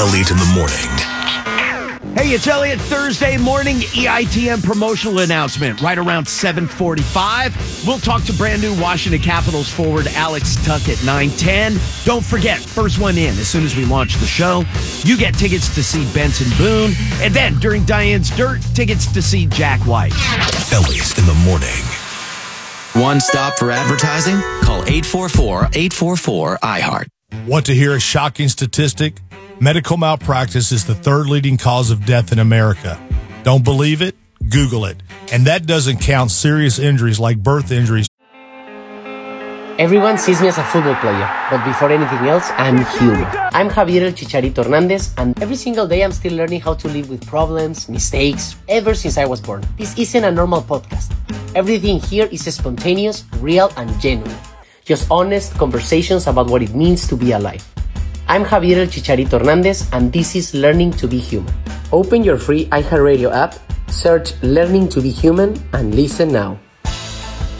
Elliott in the morning. Hey, it's Elliott. Thursday morning EITM promotional announcement right around 7:45. We'll talk to brand new Washington Capitals forward Alex Tuch at 9:10. Don't forget, first one in as soon as we launch the show. You get tickets to see Benson Boone. And then during Diane's Dirt, tickets to see Jack White. Elliott in the morning. One stop for advertising? Call 844-844-IHEART. Want to hear a shocking statistic? Medical malpractice is the third leading cause of death in America. Don't believe it? Google it. And that doesn't count serious injuries like birth injuries. Everyone sees me as a football player, but before anything else, I'm human. I'm Javier El Chicharito Hernandez, and every single day I'm still learning how to live with problems, mistakes, ever since I was born. This isn't a normal podcast. Everything here is spontaneous, real, and genuine. Just honest conversations about what it means to be alive. I'm Javier El Chicharito Hernandez, and this is Learning to be Human. Open your free iHeartRadio app, search Learning to be Human, and listen now.